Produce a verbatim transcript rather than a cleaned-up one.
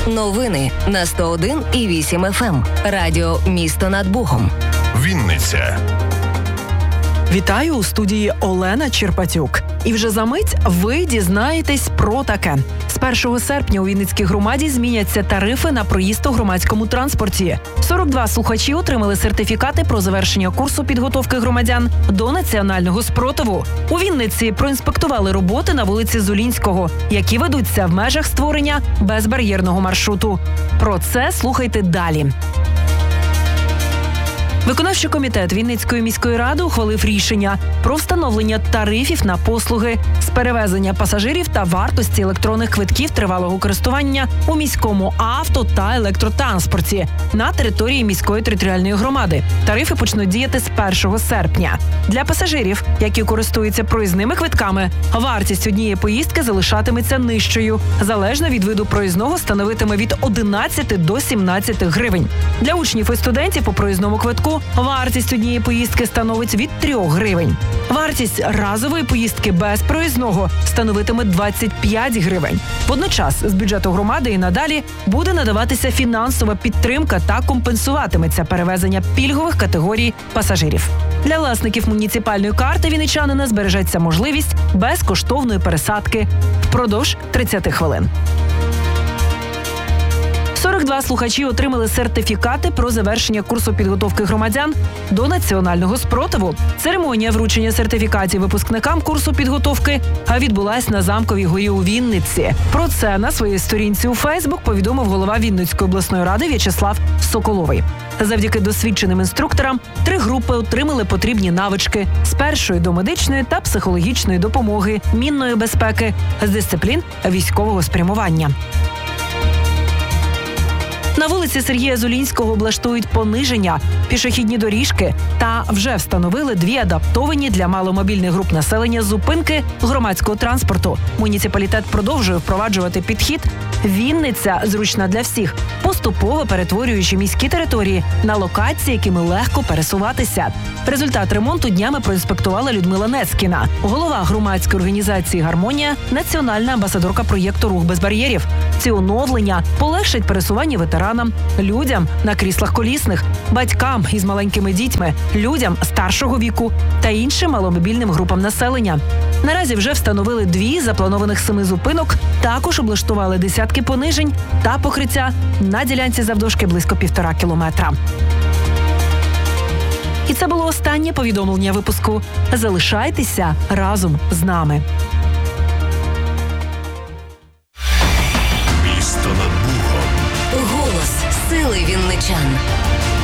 Новини на сто один і вісім еф ем. Радіо «Місто над Богом». Вінниця. Вітаю у студії Олена Черпатюк. І вже за мить ви дізнаєтесь про таке. З першого серпня у Вінницькій громаді зміняться тарифи на проїзд у громадському транспорті. сорок два слухачі отримали сертифікати про завершення курсу підготовки громадян до національного спротиву. У Вінниці проінспектували роботи на вулиці Зулінського, які ведуться в межах створення безбар'єрного маршруту. Про це слухайте далі. Виконавчий комітет Вінницької міської ради ухвалив рішення про встановлення тарифів на послуги з перевезення пасажирів та вартості електронних квитків тривалого користування у міському авто та електротранспорті на території міської територіальної громади. Тарифи почнуть діяти з першого серпня. Для пасажирів, які користуються проїзними квитками, вартість однієї поїздки залишатиметься нижчою. Залежно від виду проїзного становитиме від одинадцяти до сімнадцяти гривень. Для учнів і студентів по проїзному квитку вартість однієї поїздки становить від трьох гривень. Вартість разової поїздки без проїзного становитиме двадцять п'ять гривень. Водночас з бюджету громади і надалі буде надаватися фінансова підтримка та компенсуватиметься перевезення пільгових категорій пасажирів. Для власників муніципальної карти вінничанина збережеться можливість безкоштовної пересадки впродовж тридцяти хвилин. сорок два слухачі отримали сертифікати про завершення курсу підготовки громадян до національного спротиву. Церемонія вручення сертифікатів випускникам курсу підготовки відбулась на Замковій горі у Вінниці. Про це на своїй сторінці у Фейсбук повідомив голова Вінницької обласної ради В'ячеслав Соколовий. Завдяки досвідченим інструкторам три групи отримали потрібні навички з першої до медичної та психологічної допомоги, мінної безпеки, з дисциплін військового спрямування. На вулиці Сергія Зулінського облаштують пониження, пішохідні доріжки та вже встановили дві адаптовані для маломобільних груп населення зупинки громадського транспорту. Муніципалітет продовжує впроваджувати підхід «Вінниця зручна для всіх», поступово перетворюючи міські території на локації, якими легко пересуватися. Результат ремонту днями проінспектувала Людмила Нецькіна, голова громадської організації «Гармонія», національна амбасадорка проєкту «Рух без бар'єрів». Ці оновлення полегшать пересування ветеранам, людям на кріслах колісних, батькам із маленькими дітьми, людям старшого віку та іншим маломобільним групам населення. Наразі вже встановили дві з запланованих семи зупинок, також облаштували десятки понижень та покриття на ділянці завдовжки близько півтора кілометра. І це було останнє повідомлення випуску. Залишайтеся разом з нами. Місто над Богом. Голос сили вінничан.